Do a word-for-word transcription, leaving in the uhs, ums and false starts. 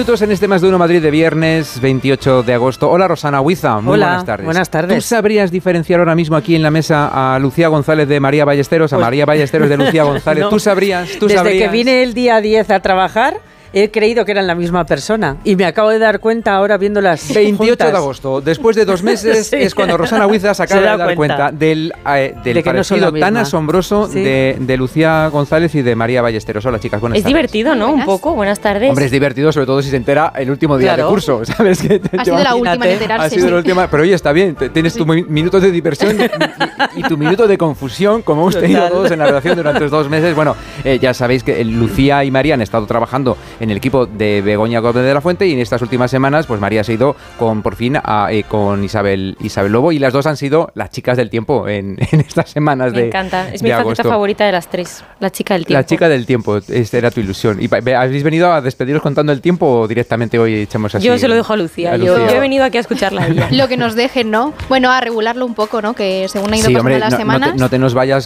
minutos en este Más de Uno Madrid de viernes veintiocho de agosto. Hola, Rosana Huiza, muy Hola, buenas tardes. buenas tardes. ¿Tú sabrías diferenciar ahora mismo aquí en la mesa a Lucía González de María Ballesteros, a Pues, María Ballesteros de Lucía González? no. ¿Tú sabrías? ¿Tú Desde sabrías? que vine el día diez a trabajar, he creído que eran la misma persona y me acabo de dar cuenta ahora viéndolas veintiocho juntas. de agosto, después de dos meses, Sí. es cuando Rosana Huiza se acaba Se da de dar cuenta, cuenta del, eh, del de que no son parecido la tan misma. asombroso Sí. de, de Lucía González y de María Ballesteros. Hola, chicas, buenas Es tardes. divertido, ¿no? Un poco. Buenas tardes. Hombre, es divertido, sobre todo si se entera el último día Claro. de curso, ¿sabes? Que te- Ha te sido vas- la última en Imagínate. enterarse. Ha sido sí. la última, pero oye, está bien, te- tienes tus mi- minutos de diversión y, y- y tu minuto de confusión, como hemos tenido Total. todos en la relación durante estos dos meses. Bueno, eh, ya sabéis que eh, Lucía y María han estado trabajando en el equipo de Begoña Gómez de la Fuente y en estas últimas semanas, pues María se ha ido con, por fin, a, eh, con Isabel, Isabel Lobo, y las dos han sido las chicas del tiempo en, en estas semanas Me de encanta. Es de mi faceta agosto. favorita de las tres. La chica del tiempo. La chica del tiempo, esta era tu ilusión. ¿Y pa- ve- habéis venido a despediros contando el tiempo o directamente hoy echamos así? Yo se lo dejo a Lucía. a Yo, Lucía? yo he venido aquí a escucharla a ella. Lo que nos dejen, ¿no? Bueno, a regularlo un poco, ¿no? Que según ha ido Sí, pasando hombre, las no, no semanas. te, no te nos vayas